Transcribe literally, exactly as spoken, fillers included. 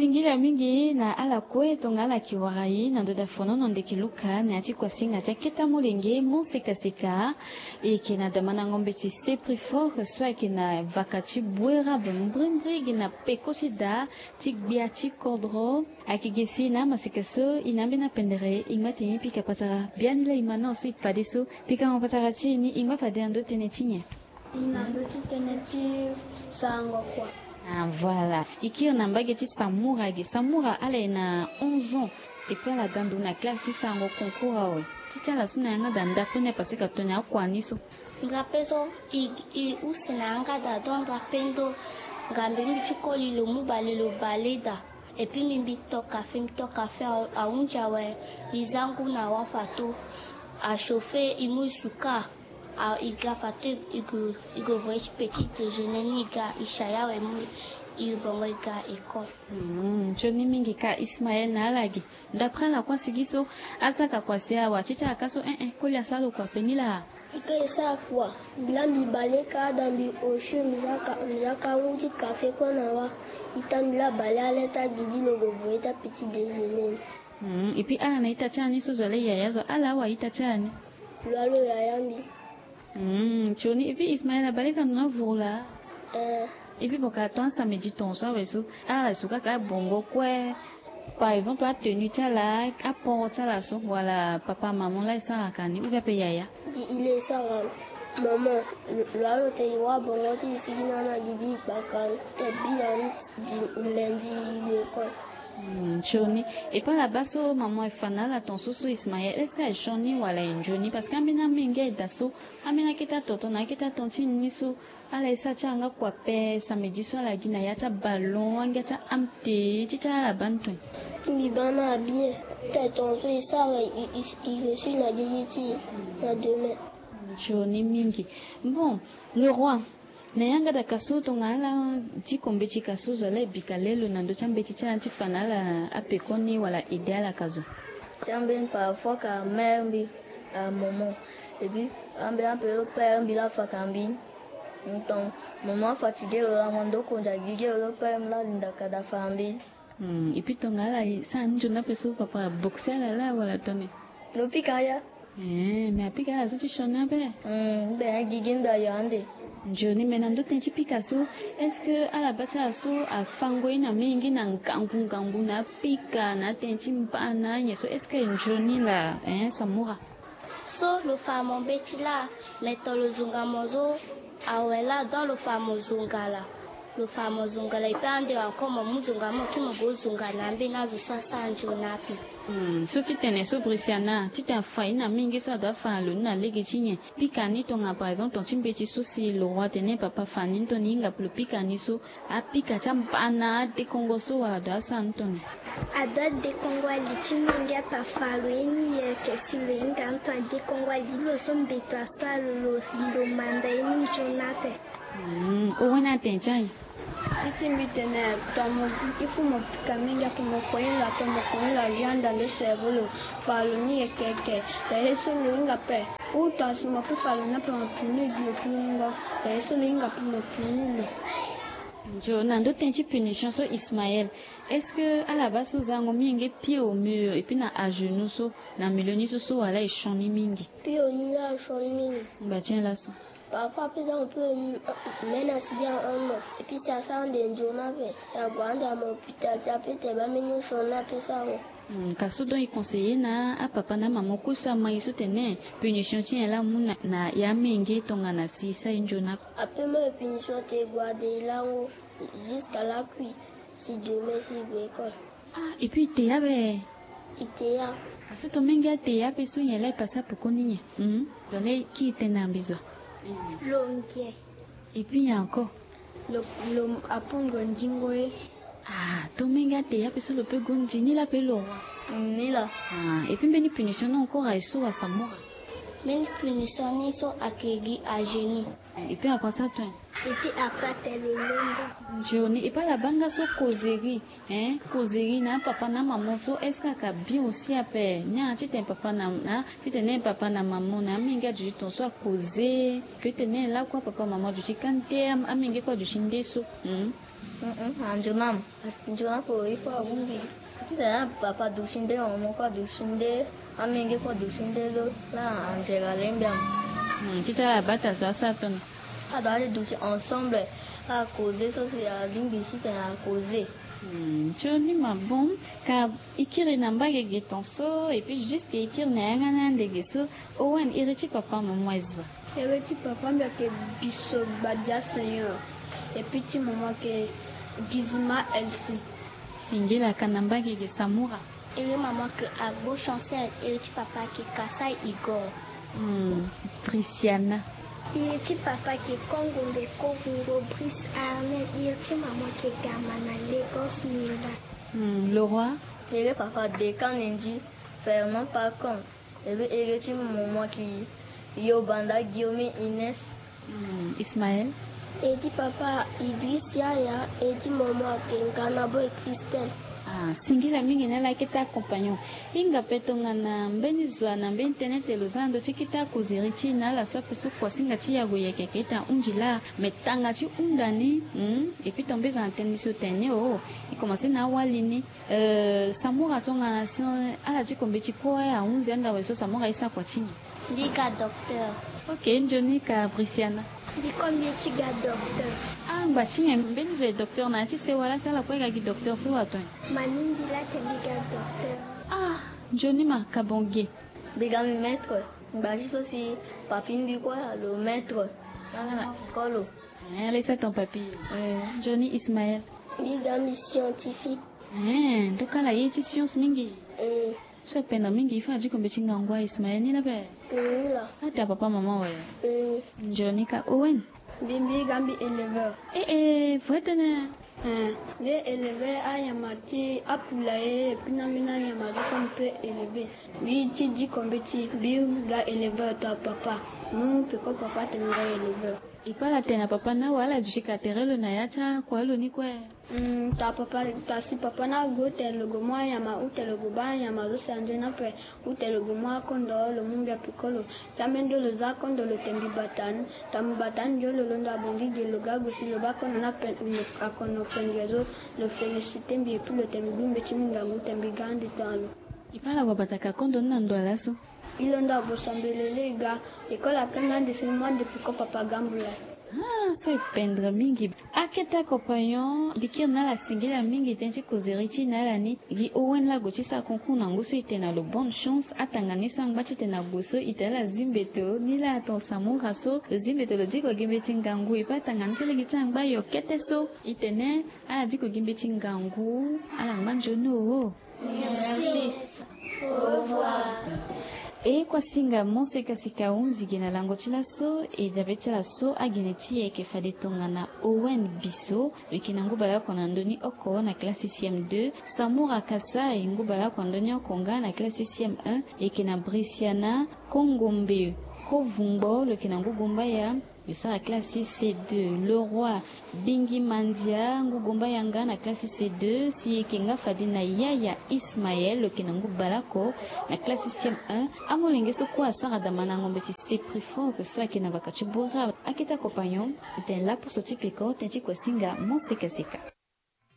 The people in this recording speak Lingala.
Ingila mingi na ala kwetu ngala kiwarai na ndoda fonono ndekiluka na ati kwa singa jaketa mulenge monseka seka ikina damana ngombe ti sepri fort soit ikina vakati buera bumbrimbri gina pekoti da ti gbia ti kodro akigesi na masekaso inambe na pendere ingma tini pika patara bianila imana osi padeso pika ngopatara ti ni ingma pade ando tenetinye ina ando teneti sango kwa. Ah, voilà. Ici, on a un bagage Samoura. Samoura, elle a onze ans. Et puis, elle a dans une classe, si ça en concours. Si tu as la souna, elle a dans d'après, parce que tu as quoi, niso. Ngapeso, i usinanga da don ngapendo. Ngambe mchukoli lo mubale lo baleda. Et puis, mimbi to café, mto café a unjawe. Izangu na wafato. A chauffer, imu suka. A iga fato igo igo voice petit déjeuner ni ga ishaya we mu ibongo ga école. Mm, choni mingi ka Ismaël na alagi. D'après la kwa sigiso asaka kwa sia wa chicha akaso eh eh kolia salo kwa penila. Ike sa kwa bilambi baleka dambi oshu mizaka mizaka uji café kwa na wa itambila balale ta didi logo voita petit déjeuner. Mm, et puis ala na itachani so zole ya yazo ala wa itachani. Lalo ya yambi. Hmm, choni et puis Ismaël a balé quand on vola. Euh. Et puis pour qu'à toi ça me dit ton ça weso. Ah, so ka bongo quoi. Par exemple, la tenue tu là, à porte là so voilà papa maman là ça akani ou bien yaya. Il est ça maman lalo te wa bongo ti sigina na didi bakan te bien di lundi l'école. Hmm, choni et pas là-bas so maman est fanale à ton soso Ismaël est-ce qu'elle choni ou elle est choni parce qu'amina minga daso amina kita toto na kita tonti niso ala isa changa kwa pe samedi so la gina ya cha ballon anga cha amte ti cha la bantu ti bana bien te ton so isa il reçu na didi ti na demain choni mingi bon le roi na yanga da kaso to ngala ti kombeti kaso zale bikalelo na ndo chambeti cha ti fanala apekoni wala ideala kazo chambe parfois ka mère à moment et puis ambe un peu le père bi la fakambi donc maman fatigué la mando ko jagige le père la linda kada fambi hmm et puis to ngala sa njo na peso papa boxer la la wala toni lo pikaya eh mais apika azo ti shona be hmm de giginda yande Njoni menando tenchi Picasso est-ce que à la bata so a fango ina mingi na ngangu ngangu na pika na tenchi mpana yeso est-ce que njoni la hein Samoura so le famo betila metolo zunga mozo awela dans le famo zungala le famo zungala ipande encore mo muzunga mo kimo go zunga nambe na zo sanjo napi hmm so ti tene so brisiana ti ta faina mingi so da fa lo na legi tinye pikani to nga par exemple ton timbeti so si le roi tene papa fani to ninga plus pikani so a pika champana de kongo so wa da santoni ada de kongo ali chiminga pa falo eni ke silenga anto de kongo ali lo so mbeto asalo lo lo manda eni jonate hmm o wana tenchai Titi mitene tomo ifu mo kaminga pomo koela pomo koela janda le cerveau falo ni keke le so linga pe u to asimo pu falo na pomo pinu glo pingo le so linga pomo pinu Jo nando tenchi punition so Ismaël est-ce que à la base uzango mingi pied au mur et puis na à genoux so na miloni so so wala ishoni mingi pied au mur la shoni mingi ba tiens là so parfois plus on peut mener à sidia un et puis ça ça on des journaux ça grande à l'hôpital ça peut te ba menu shona pe ça kaso don i conseiller na a papa na maman ko sa mai so tene punition tien la muna na ya mingi tonga na sisa injona après ma punition te guarder là jusqu'à la cuit si demain si l'école ah et puis te ya be itea kaso to mingi te ya pe so yele passa pokoni hm zole ki tena mbizo longue et puis il y a encore le le apongo njingoe ah to mingi te ya pe so le pe gondi ni la pe lo ni là ah et puis beni punition encore à so à Samoura beni punition ni so akegi à genoux et puis après ça toi et puis après t'es le long journée et pas la banga so causerie hein causerie na papa na maman so est-ce que ka bien aussi après nya ti ten papa na na ti ten papa na maman na minga du ton so causer que tenez là quoi papa maman du ti kante aminga quoi du chinde so hmm anjunam anjunam ko ifo abungi tira papa dushinde omo ko dushinde amenge ko dushinde lo la angela lembia tita la bata ça ça ton a d'aller doucher ensemble à causer ça c'est à lingi si à causer Johnny ma bon ka ikiri namba ge tonso et puis juste que ikiri na ngana ndege so owen iriti papa maman ezwa iriti papa mbia ke biso badia seigneur et puis ti maman ke Gizma Elsie singila kanamba ge Samura et maman que à gauche chancel iriti papa ke Kasai Igor hmm Prisciana iriti papa ke Congo de Congo Brice Armel iriti maman ke Gamana Lagos Nila hmm le roi iriti papa de Kanenji Fernand Pacon et puis iriti maman qui Yobanda Guillaume Inès hmm Ismaël Edi papa Idriss Yaya edi maman Kenkana Boy Christelle ah singila mingi na la kita compagnon inga petonga na mbeni zwa na mbeni internet elozando chikita kuzirichi na la sope so kwa singa chi ya goyeke kita unjila metanga chi undani hmm et puis tomber dans antenne so tene oh il commence na walini euh Samura tonga na si ala chi kombe chi kwa ya unzi anda weso Samura isa kwa chini Bika docteur OK Johnny ka Prisciana Biko mietiga docteur ah mbachinga mbeni zo docteur na chi se wala sala kwa ga docteur so waton Manindi la tendiga docteur ah Johnny ma kabonge biga mi maître mbaji so si papindi quoi le maître voilà kolo eh laisse ton papier mm. Johnny Ismaël biga mi scientifique eh ndoka la yeti science mingi mm. so penda mingi ifa jiko mbechinga ngwa Ismaël ni la be mm, la hata papa mama we mm. Johnny ka Owen bimbi gambi éleveur eh eh fretene hein les éleveurs à yamati apulaye pinamina yamati comme peut élever bi ti di kombeti bi ga éleveur ta papa nous peut ko papa te nga éleveur ipala tena papa na wala jushika terelo na yata kwa lo ni kwe mm ta papa ta si papa na go te logo mo yama u te logo ba yama lo sanje na pe u te logo mo kondo lo mumbia pikolo tamendo lo za kondo lo tembi batan tam batan jo lo londa bongi ge lo gago si lo ba kono na pe lo akono pengezo le féliciter mbi et puis le tembi bimbe chimunga mu tembi gandi talo ipala kwa bataka kondo na ndo alaso ilonda bosambelele ga ekola kanga de seulement depuis ko papa gambula ah so ipendre mingi aketa compagnon dikir na la singila mingi tenchi kozerichi na la ni gi Owen la gochi sa konku na nguso itena le bonne chance atangani so ngbachi tena goso itela zimbeto ni la ton Samura so zimbeto lo diko gimbeti ngangu ipa tangani tele gitangba yo kete so itene ala diko gimbeti ngangu ala ngbanjono merci au revoir e kwa singa monse kasika unzi gina lango chila so e dabeti la so agineti e ke fade tongana Owen biso wikina ngubala kwa ndoni oko na klasi C M deux Samura kasa e ngubala kwa ndoni okonga na klasi C M un e kina Brisiana Kongombe Kovumbo le kina ngugumba ya yusara klasi C deux le roi Bingi Mandia ngugumba yanga na klasi C deux si kenga fadina Yaya Ismaël le kina ngubala ko na klasi C M un amolenge so kwa sara damana ngombe ti c'est plus fort que ça kina bakachibura akita compagnon était là pour ce type de corps t'es quoi singa mon seka seka